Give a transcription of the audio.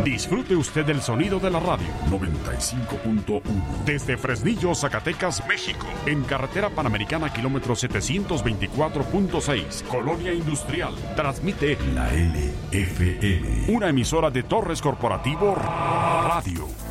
Disfrute usted del sonido de la radio. 95.1. Desde Fresnillo, Zacatecas, México. En carretera Panamericana, kilómetro 724.6, Colonia Industrial. Transmite la LFM. Una emisora de Torres Corporativo Radio.